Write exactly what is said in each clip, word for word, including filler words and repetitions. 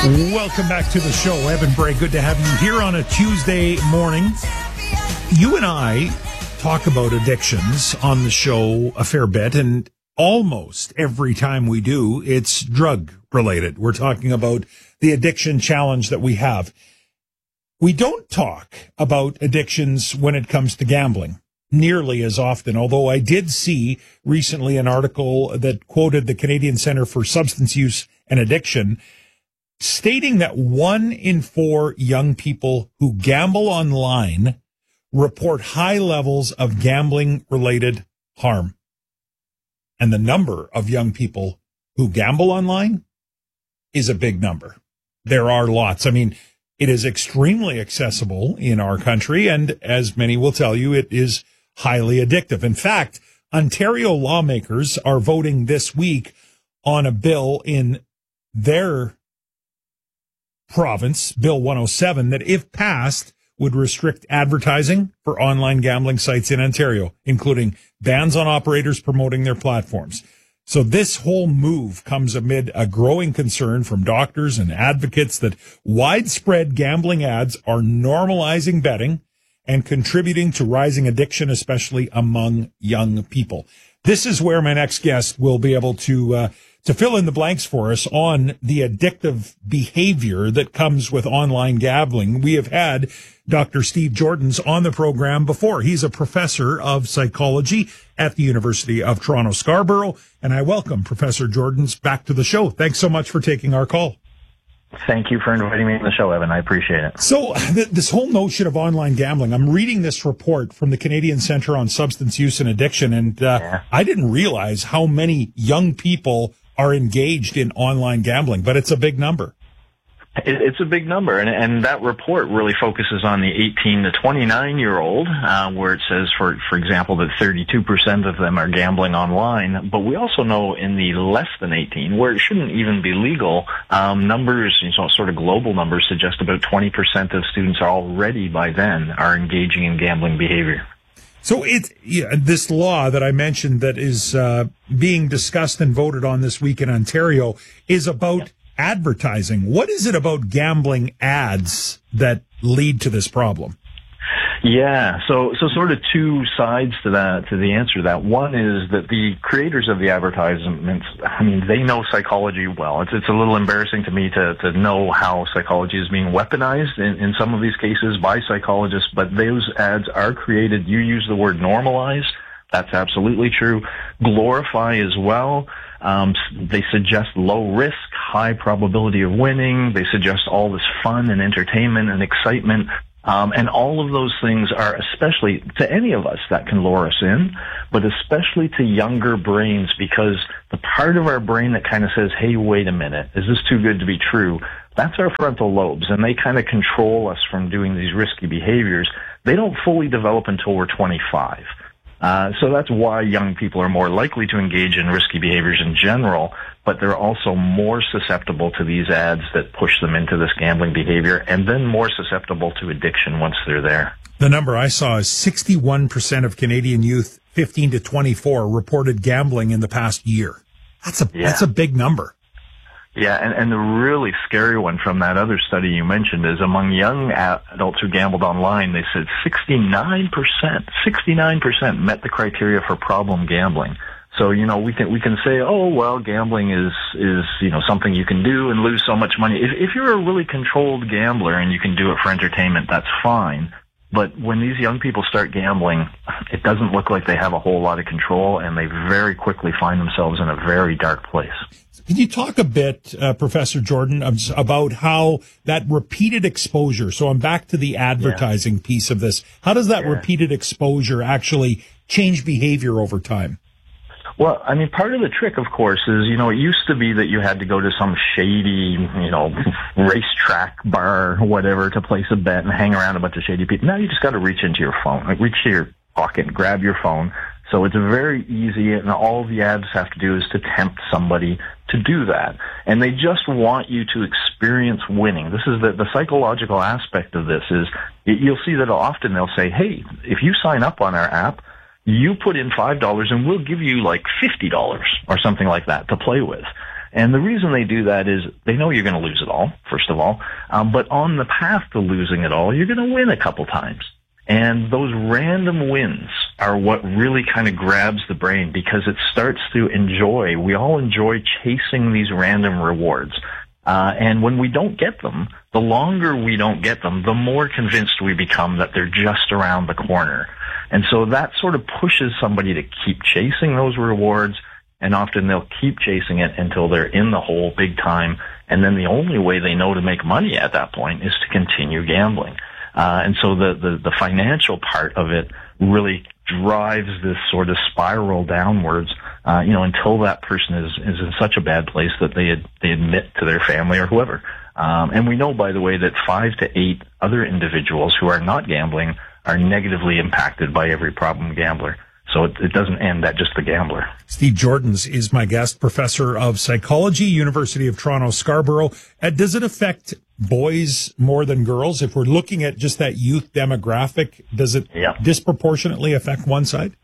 Welcome back to the show. Evan Bray, good to have you here on a Tuesday morning. You and I talk about addictions on the show a fair bit, and almost every time we do, it's drug related. We're talking about the addiction challenge that we have. We don't talk about addictions when it comes to gambling nearly as often, although I did see recently an article that quoted the Canadian Centre for Substance Use and Addiction, stating that one in four young people who gamble online report high levels of gambling-related harm. And the number of young people who gamble online is a big number. There are lots. I mean, it is extremely accessible in our country, and as many will tell you, it is highly addictive. In fact, Ontario lawmakers are voting this week on a bill in their province, Bill one oh seven, that if passed would restrict advertising for online gambling sites in Ontario, including bans on operators promoting their platforms. So this whole move comes amid a growing concern from doctors and advocates that widespread gambling ads are normalizing betting and contributing to rising addiction, especially among young people. This is where my next guest will be able to uh, to fill in the blanks for us on the addictive behavior that comes with online gambling. We have had Doctor Steve Joordens on the program before. He's a professor of psychology at the University of Toronto Scarborough, and I welcome Professor Joordens back to the show. Thanks so much for taking our call. Thank you for inviting me on the show, Evan. I appreciate it. So th- this whole notion of online gambling, I'm reading this report from the Canadian Centre on Substance Use and Addiction, and uh, yeah. I didn't realize how many young people are engaged in online gambling, but it's a big number. It's a big number, and, and that report really focuses on the eighteen to twenty-nine-year-old, uh, where it says, for for example, that thirty-two percent of them are gambling online. But we also know in the less than eighteen, where it shouldn't even be legal, um, numbers, you know, sort of global numbers suggest about twenty percent of students are already by then are engaging in gambling behavior. So it's yeah, this law that I mentioned that is uh, being discussed and voted on this week in Ontario is about yeah. advertising. What is it about gambling ads that lead to this problem? Yeah, so so sort of two sides to that, to the answer to that. One is that the creators of the advertisements, I mean, they know psychology well. It's it's a little embarrassing to me to, to know how psychology is being weaponized in, in some of these cases by psychologists, but those ads are created. You use the word normalize. That's absolutely true. Glorify as well. Um, they suggest low risk, high probability of winning. They suggest all this fun and entertainment and excitement. Um, and all of those things are, especially to any of us, that can lure us in, but especially to younger brains, because the part of our brain that kind of says, hey, wait a minute, is this too good to be true? That's our frontal lobes, and they kind of control us from doing these risky behaviors. They don't fully develop until we're twenty-five. Uh, so that's why young people are more likely to engage in risky behaviors in general, but they're also more susceptible to these ads that push them into this gambling behavior, and then more susceptible to addiction once they're there. The number I saw is sixty-one percent of Canadian youth fifteen to twenty-four reported gambling in the past year. That's a, yeah. that's a big number. Yeah, and, and the really scary one from that other study you mentioned is among young adults who gambled online, they said sixty-nine percent, sixty-nine percent met the criteria for problem gambling. So, you know, we can, we can say, oh, well, gambling is, is, you know, something you can do and lose so much money. If, if you're a really controlled gambler and you can do it for entertainment, that's fine. But when these young people start gambling, it doesn't look like they have a whole lot of control, and they very quickly find themselves in a very dark place. Can you talk a bit, uh, Professor Joordens, about how that repeated exposure, so I'm back to the advertising yeah. piece of this, how does that yeah. repeated exposure actually change behavior over time? Well, I mean, part of the trick, of course, is, you know, it used to be that you had to go to some shady, you know, racetrack bar or whatever to place a bet and hang around a bunch of shady people. Now you just got to reach into your phone, like reach to your pocket and grab your phone. So it's very easy, and all the ads have to do is to tempt somebody to do that. And they just want you to experience winning. This is the, the psychological aspect of this is you'll see that often they'll say, hey, if you sign up on our app, you put in five dollars and we'll give you like fifty dollars or something like that to play with. And the reason they do that is they know you're going to lose it all, first of all. Um, but on the path to losing it all, you're going to win a couple times. And those random wins are what really kind of grabs the brain, because it starts to enjoy. We all enjoy chasing these random rewards. Uh, and when we don't get them, the longer we don't get them, the more convinced we become that they're just around the corner. And so that sort of pushes somebody to keep chasing those rewards, and often they'll keep chasing it until they're in the hole big time. And then the only way they know to make money at that point is to continue gambling. Uh, and so the, the, the financial part of it really drives this sort of spiral downwards, uh, you know, until that person is, is in such a bad place that they ad, they admit to their family or whoever. Um, and we know, by the way, that five to eight other individuals who are not gambling are negatively impacted by every problem gambler. So it, it doesn't end at just the gambler. Steve Jordans is my guest, professor of psychology, University of Toronto, Scarborough. Uh, does it affect boys more than girls? If we're looking at just that youth demographic, does it yeah. disproportionately affect one side?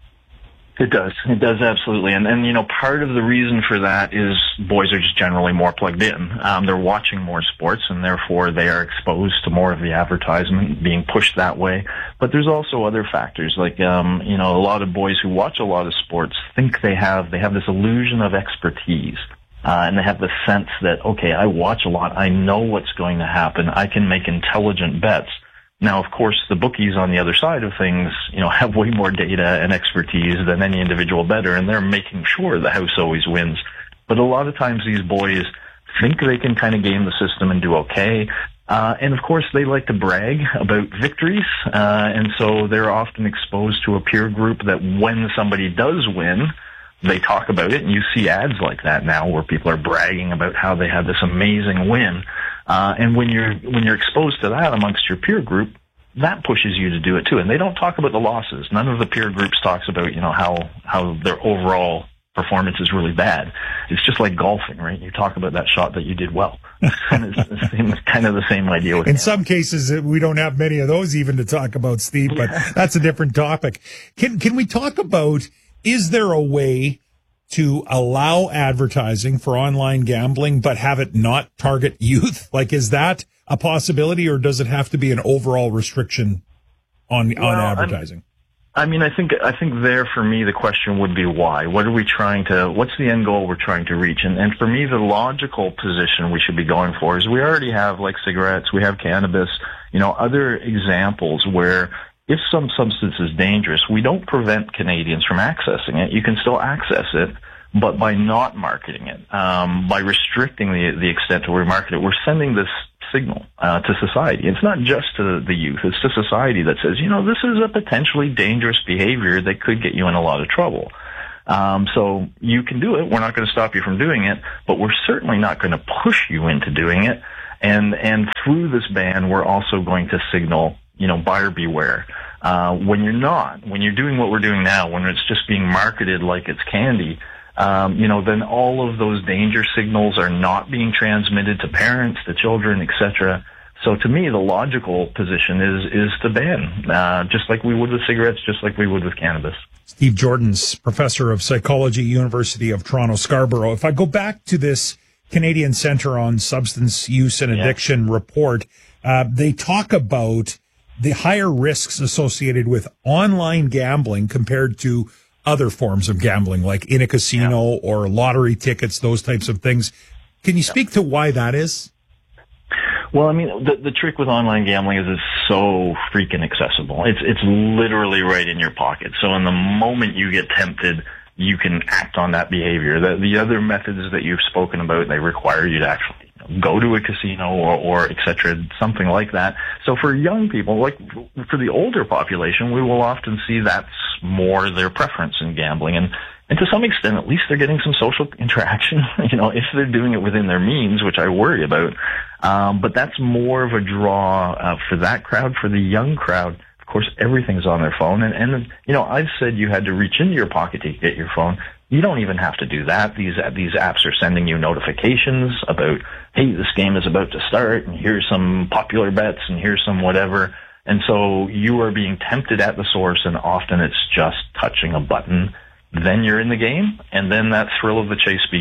It does. It does, absolutely. And, and, you know, part of the reason for that is boys are just generally more plugged in. Um, they're watching more sports, and therefore they are exposed to more of the advertisement being pushed that way. But there's also other factors, like, um, you know, a lot of boys who watch a lot of sports think they have, they have this illusion of expertise. Uh, and they have the sense that, okay, I watch a lot. I know what's going to happen. I can make intelligent bets. Now, of course, the bookies on the other side of things, you know, have way more data and expertise than any individual bettor, and they're making sure the house always wins. But a lot of times these boys think they can kind of game the system and do okay. Uh, and of course, they like to brag about victories. Uh, and so they're often exposed to a peer group that when somebody does win, they talk about it. And you see ads like that now where people are bragging about how they had this amazing win. Uh, and when you're, when you're exposed to that amongst your peer group, that pushes you to do it too. And they don't talk about the losses. None of the peer groups talks about, you know, how, how their overall performance is really bad. It's just like golfing, right? You talk about that shot that you did well. And it's the same, kind of the same idea with In gambling. some cases, we don't have many of those even to talk about, Steve, but that's a different topic. Can, can we talk about, is there a way to allow advertising for online gambling, but have it not target youth? Like, is that a possibility, or does it have to be an overall restriction on, well, on advertising? I'm, I mean, I think, I think there for me, the question would be why? What are we trying to, what's the end goal we're trying to reach? And, and for me, the logical position we should be going for is we already have, like cigarettes, we have cannabis, you know, other examples where if some substance is dangerous, we don't prevent Canadians from accessing it. You can still access it, but by not marketing it, um, by restricting the the extent to where we market it, we're sending this signal uh, to society. It's not just to the youth; it's to society that says, you know, this is a potentially dangerous behavior that could get you in a lot of trouble. Um, so you can do it. We're not going to stop you from doing it, but we're certainly not going to push you into doing it. And and through this ban, we're also going to signal, you know, buyer beware. Uh, when you're not, when you're doing what we're doing now, when it's just being marketed like it's candy, um, you know, then all of those danger signals are not being transmitted to parents, to children, et cetera. So to me, the logical position is is to ban, uh, just like we would with cigarettes, just like we would with cannabis. Steve Jordans, professor of psychology, University of Toronto, Scarborough. If I go back to this Canadian Centre on Substance Use and Addiction yeah. report, uh, they talk about the higher risks associated with online gambling compared to other forms of gambling, like in a casino yeah. or lottery tickets, those types of things. Can you speak yeah. to why that is? Well, I mean, the, the trick with online gambling is it's so freaking accessible. It's, it's literally right in your pocket. So in the moment you get tempted, you can act on that behavior. The, the other methods that you've spoken about, they require you to actually go to a casino or, or et cetera, something like that. So for young people, like for the older population, we will often see that's more their preference in gambling. And, and to some extent, at least they're getting some social interaction, you know, if they're doing it within their means, which I worry about. Um, but that's more of a draw uh, for that crowd. For the young crowd, of course, everything's on their phone. And, and, you know, I've said you had to reach into your pocket to get your phone. You don't even have to do that. These these apps are sending you notifications about, hey, this game is about to start, and here's some popular bets, and here's some whatever. And so you are being tempted at the source, and often it's just touching a button. Then you're in the game, and then that thrill of the chase begins.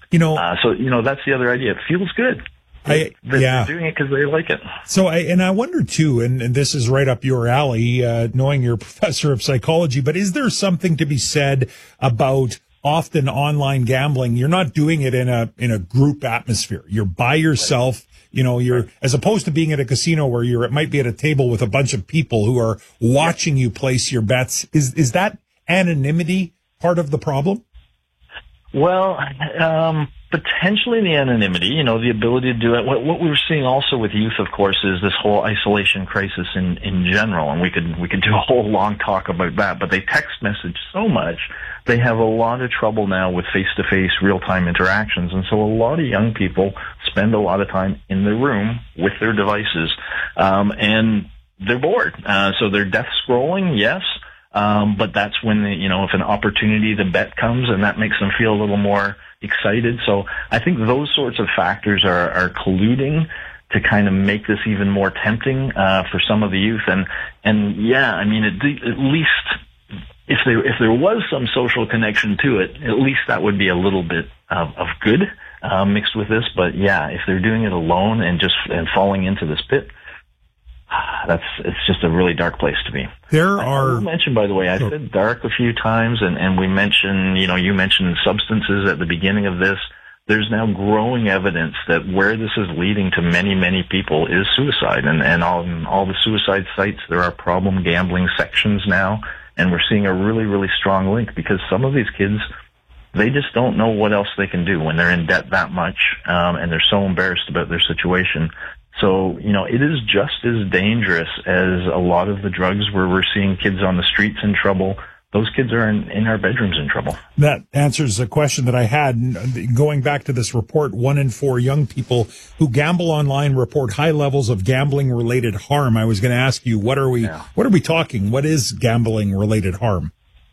You know, uh, so, you know, that's the other idea. It feels good. I, they're, yeah. they're doing it because they like it. So, I, and I wonder too, and, and this is right up your alley, uh, knowing you're a professor of psychology, but is there something to be said about often online gambling? You're not doing it in a, in a group atmosphere. You're by yourself. You know, you're, as opposed to being at a casino where you're, it might be at a table with a bunch of people who are watching you place your bets. Is, is that anonymity part of the problem? Well, um, potentially the anonymity, you know, the ability to do it. What, what we're seeing also with youth, of course, is this whole isolation crisis in, in general. And we could, we could do a whole long talk about that, but they text message so much. They have a lot of trouble now with face-to-face real-time interactions. And so a lot of young people spend a lot of time in their room with their devices. Um, and they're bored. Uh, so they're death scrolling, yes. Um, but that's when, the, you know, if an opportunity to bet comes, and that makes them feel a little more excited. So I think those sorts of factors are, are colluding to kind of make this even more tempting, uh, for some of the youth. And, and yeah, I mean, at, at least if there, if there was some social connection to it, at least that would be a little bit of, of good, uh, mixed with this. But yeah, if they're doing it alone and just, and falling into this pit, that's, it's just a really dark place to be. There are, I mentioned, by the way, I said dark a few times, and, and we mentioned, you know, you mentioned substances at the beginning of this. There's now growing evidence that where this is leading to many, many people is suicide. And, and on all the suicide sites, there are problem gambling sections now. And we're seeing a really, really strong link because some of these kids, they just don't know what else they can do when they're in debt that much, um, and they're so embarrassed about their situation. So, you know, it is just as dangerous as a lot of the drugs where we're seeing kids on the streets in trouble. Those kids are in, in our bedrooms in trouble. That answers a question that I had. Going back to this report, one in four young people who gamble online report high levels of gambling-related harm. I was going to ask you, what are we, yeah. what are we talking? What is gambling-related harm?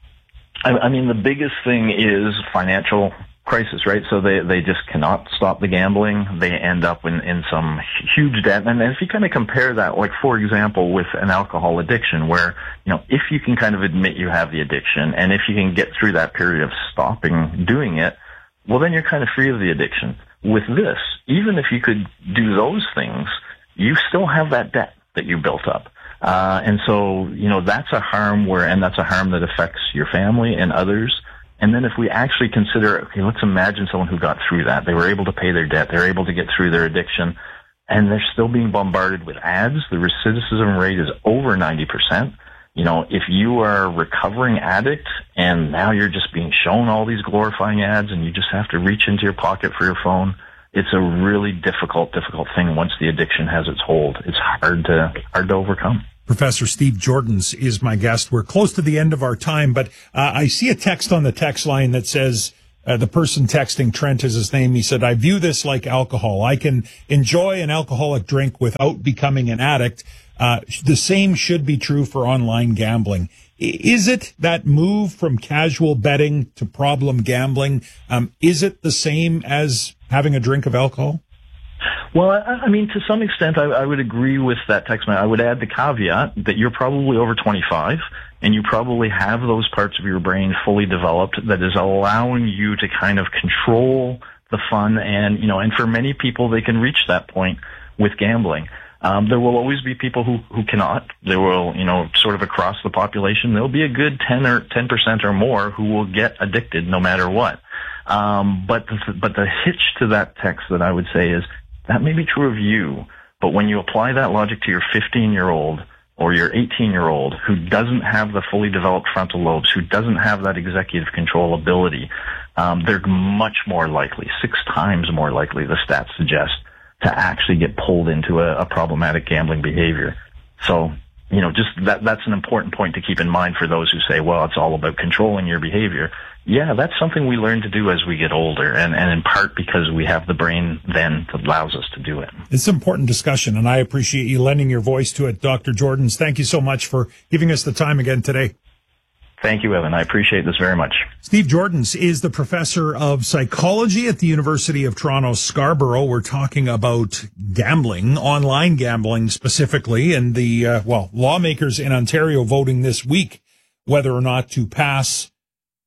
I, I mean, the biggest thing is financial crisis, right? So they, they just cannot stop the gambling. They end up in, in some huge debt. And if you kind of compare that, like, for example, with an alcohol addiction where, you know, if you can kind of admit you have the addiction and if you can get through that period of stopping doing it, well, then you're kind of free of the addiction. With this, even if you could do those things, you still have that debt that you built up. Uh, and so, you know, that's a harm where, and that's a harm that affects your family and others. And then if we actually consider, okay, let's imagine someone who got through that. They were able to pay their debt. They're able to get through their addiction. And they're still being bombarded with ads. The recidivism rate is over ninety percent. You know, if you are a recovering addict and now you're just being shown all these glorifying ads and you just have to reach into your pocket for your phone, it's a really difficult, difficult thing once the addiction has its hold. It's hard to, hard to overcome. Professor Steve Joordens is my guest. We're close to the end of our time, but uh, I see a text on the text line that says, uh, the person texting, Trent is his name, he said, I view this like alcohol. I can enjoy an alcoholic drink without becoming an addict. Uh, the same should be true for online gambling. Is it that move from casual betting to problem gambling? Um, is it the same as having a drink of alcohol? Well, I, I mean, to some extent, I, I would agree with that text. I would add the caveat that you're probably over twenty-five and you probably have those parts of your brain fully developed that is allowing you to kind of control the fun. And, you know, and for many people, they can reach that point with gambling. Um, there will always be people who, who cannot. There will, you know, sort of across the population, there'll be a good ten or ten percent or more who will get addicted no matter what. Um, but, the, but the hitch to that text that I would say is, that may be true of you, but when you apply that logic to your fifteen-year-old or your eighteen-year-old who doesn't have the fully developed frontal lobes, who doesn't have that executive control ability, um, they're much more likely, six times more likely, the stats suggest, to actually get pulled into a, a problematic gambling behavior. So, you know, just that, that's an important point to keep in mind for those who say, well, it's all about controlling your behavior. Yeah, that's something we learn to do as we get older, and, and in part because we have the brain then that allows us to do it. It's an important discussion, and I appreciate you lending your voice to it, Doctor Joordens. Thank you so much for giving us the time again today. Thank you, Evan. I appreciate this very much. Steve Joordens is the professor of psychology at the University of Toronto, Scarborough. We're talking about gambling, online gambling specifically, and the, uh, well, lawmakers in Ontario voting this week whether or not to pass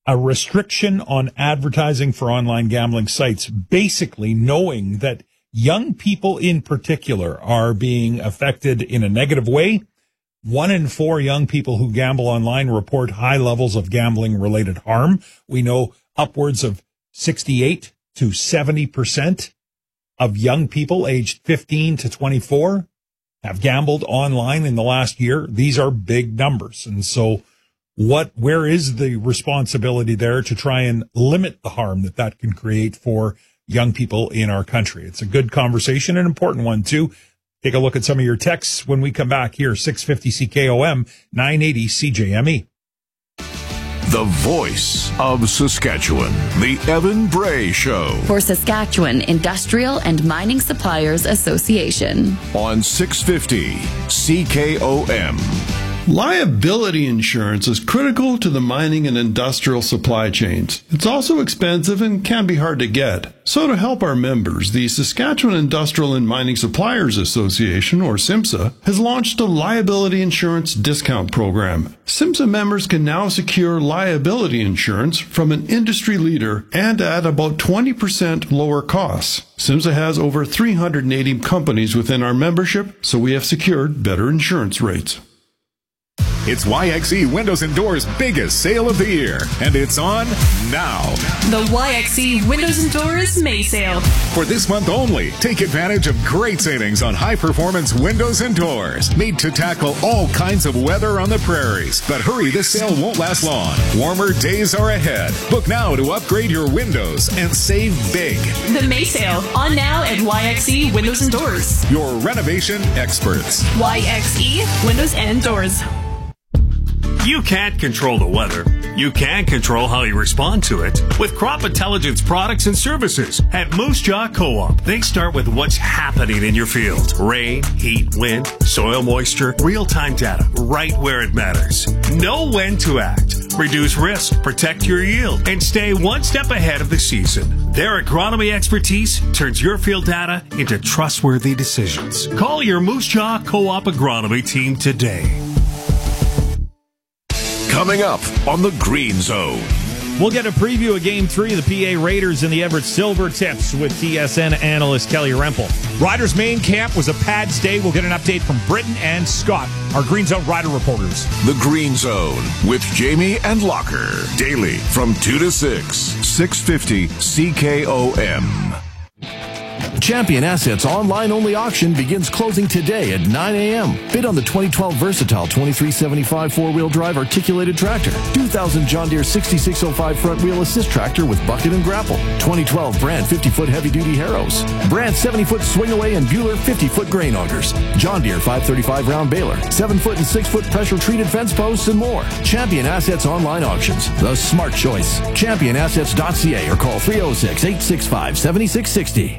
a restriction on advertising for online gambling sites, basically knowing that young people in particular are being affected in a negative way. One in four young people who gamble online report high levels of gambling-related harm. We know upwards of sixty-eight to seventy percent of young people aged fifteen to twenty-four have gambled online in the last year. These are big numbers. And so what, where is the responsibility there to try and limit the harm that that can create for young people in our country? It's a good conversation, an important one too. Take a look at some of your texts when we come back here, six fifty C K O M, nine eighty C J M E. The voice of Saskatchewan, the Evan Bray Show. For Saskatchewan Industrial and Mining Suppliers Association. On six fifty C K O M. Liability insurance is critical to the mining and industrial supply chains. It's also expensive and can be hard to get. So to help our members, the Saskatchewan Industrial and Mining Suppliers Association, or SIMSA, has launched a liability insurance discount program. SIMSA members can now secure liability insurance from an industry leader and at about twenty percent lower costs. SIMSA has over three hundred eighty companies within our membership, so we have secured better insurance rates. It's Y X E Windows and Doors' biggest sale of the year, and it's on now. The Y X E Windows and Doors May Sale. For this month only, take advantage of great savings on high-performance windows and doors, made to tackle all kinds of weather on the prairies. But hurry, this sale won't last long. Warmer days are ahead. Book now to upgrade your windows and save big. The May Sale, on now at Y X E Windows and Doors. Your renovation experts. Y X E Windows and Doors. You can't control the weather. You can control how you respond to it with crop intelligence products and services at Moose Jaw Co-op. They start with what's happening in your field. Rain, heat, wind, soil moisture, real-time data right where it matters. Know when to act. Reduce risk, protect your yield, and stay one step ahead of the season. Their agronomy expertise turns your field data into trustworthy decisions. Call your Moose Jaw Co-op agronomy team today. Coming up on the Green Zone. We'll get a preview of Game three of the P A Raiders and the Everett Silver Tips with T S N analyst Kelly Rempel. Riders main camp was a pad stay. We'll get an update from Britton and Scott, our Green Zone Rider reporters. The Green Zone with Jamie and Locker. Daily from two to six. six fifty C K O M. Champion Assets online-only auction begins closing today at nine a.m. Bid on the twenty twelve Versatile twenty-three seventy-five four-wheel drive articulated tractor, two thousand John Deere sixty-six oh five front-wheel assist tractor with bucket and grapple, twenty twelve Brand fifty-foot heavy-duty harrows, Brand seventy-foot swing-away and Bueller fifty-foot grain augers, John Deere five thirty-five round baler, seven-foot and six-foot pressure-treated fence posts, and more. Champion Assets online auctions, the smart choice. champion assets dot c a or call three oh six, eight six five, seven six six zero.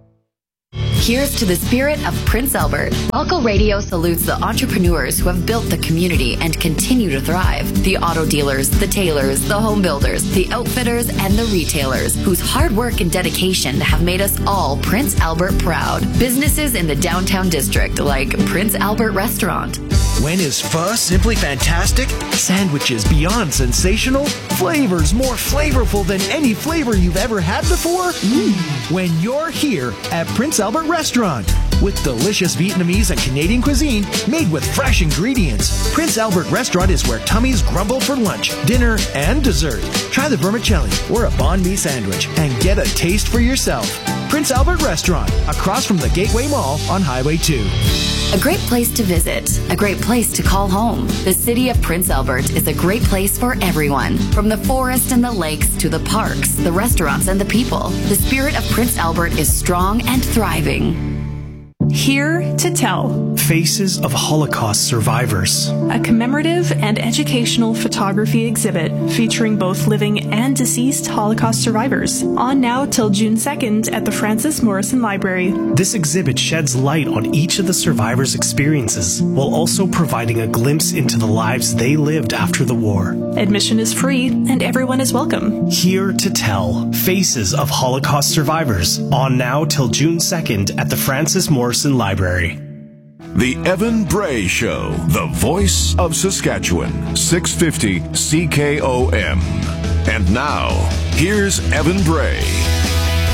Here's to the spirit of Prince Albert. Local Radio salutes the entrepreneurs who have built the community and continue to thrive. The auto dealers, the tailors, the home builders, the outfitters, and the retailers whose hard work and dedication have made us all Prince Albert proud. Businesses in the downtown district like Prince Albert Restaurant. When is pho simply fantastic? Sandwiches beyond sensational? Flavors more flavorful than any flavor you've ever had before? Mm. When you're here at Prince Albert Restaurant. With delicious Vietnamese and Canadian cuisine made with fresh ingredients, Prince Albert Restaurant is where tummies grumble for lunch, dinner, and dessert. Try the vermicelli or a banh mi sandwich and get a taste for yourself. Prince Albert Restaurant, across from the Gateway Mall on Highway two. A great place to visit, a great place to call home. The city of Prince Albert is a great place for everyone. From the forest and the lakes to the parks, the restaurants, and the people, the spirit of Prince Albert is strong and thriving. Here to Tell. Faces of Holocaust Survivors. A commemorative and educational photography exhibit featuring both living and deceased Holocaust survivors. On now till June second at the Francis Morrison Library. This exhibit sheds light on each of the survivors' experiences, while also providing a glimpse into the lives they lived after the war. Admission is free and everyone is welcome. Here to Tell. Faces of Holocaust Survivors. On now till June second at the Francis Morrison Library. The Evan Bray Show, the voice of Saskatchewan, six fifty C K O M. And now, here's Evan Bray.